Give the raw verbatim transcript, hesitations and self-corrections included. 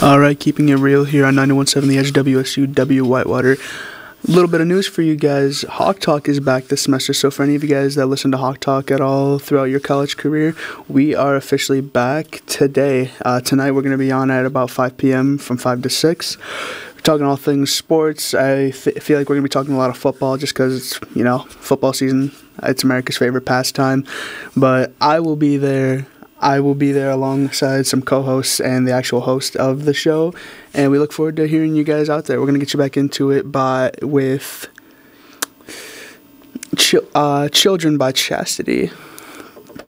All right, keeping it real here on ninety-one point seven The Edge, W S U W Whitewater. A little bit of news for you guys. Hawk Talk is back this semester, so for any of you guys that listen to Hawk Talk at all throughout your college career, we are officially back today. Uh, tonight we're going to be on at about five p m from five to six. We're talking all things sports. I f- feel like we're going to be talking a lot of football just because it's, you know, football season. It's America's favorite pastime. But I will be there. I will be there alongside some co-hosts and the actual host of the show, and we look forward to hearing you guys out there. We're going to get you back into it by with Ch- uh, Children by Chastity.